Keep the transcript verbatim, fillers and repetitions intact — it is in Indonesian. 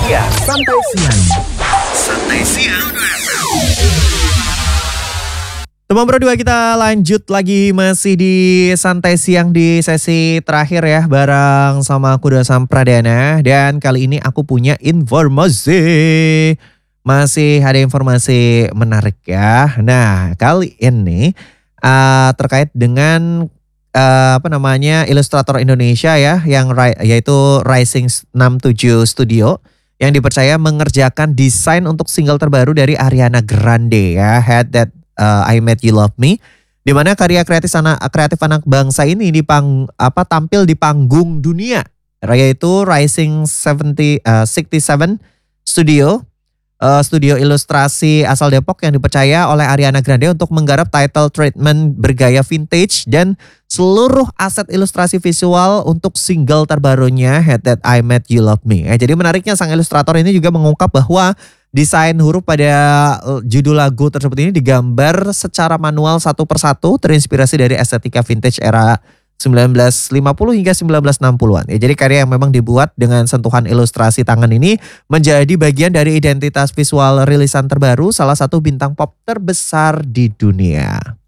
siang. Santai siang. Santai siang. Teman berdua, kita lanjut lagi masih di Santai Siang di sesi terakhir ya, bareng sama aku Dasam Pradana. Dan kali ini aku punya informasi, masih ada informasi menarik ya. Nah, kali ini uh, terkait dengan uh, apa namanya ilustrator Indonesia ya, yang yaitu Rising enam tujuh Studio, yang dipercaya mengerjakan desain untuk single terbaru dari Ariana Grande ya, Had That Uh, I Made You Love Me, di mana karya kreatif anak kreatif anak bangsa ini dipang apa tampil di panggung dunia, yaitu Rising tujuh tujuh Studio, uh, studio ilustrasi asal Depok yang dipercaya oleh Ariana Grande untuk menggarap title treatment bergaya vintage dan seluruh aset ilustrasi visual untuk single terbarunya Had That I Made You Love Me. Eh, jadi menariknya sang ilustrator ini juga mengungkap bahwa desain huruf pada judul lagu tersebut ini digambar secara manual satu persatu, terinspirasi dari estetika vintage era sembilan belas lima puluh hingga sembilan belas enam puluhan. Ya, jadi karya yang memang dibuat dengan sentuhan ilustrasi tangan ini menjadi bagian dari identitas visual rilisan terbaru salah satu bintang pop terbesar di dunia.